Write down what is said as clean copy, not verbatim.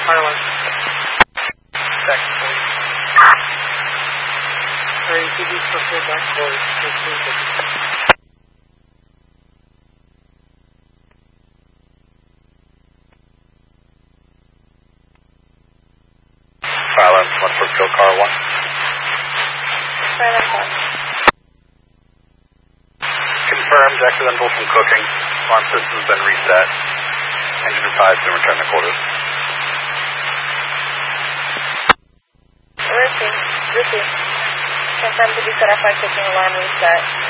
Harlan. Back, please. Sorry, TV for back, please. Silence, 1 for kill car 1. Silence 1. Confirmed, accidental from cooking. Alarm system's been reset. Engine advised to return to quarters. Routine. Confirmed to be set up by cooking alarm reset.